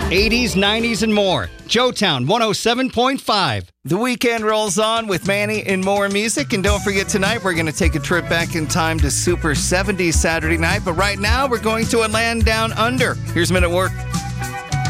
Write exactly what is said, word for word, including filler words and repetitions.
eighties, nineties, and more. Joetown one oh seven point five. The weekend rolls on with Manny and more music. And don't forget, tonight we're going to take a trip back in time to Super seventies Saturday night. But right now we're going to a land down under. Here's Men at Work.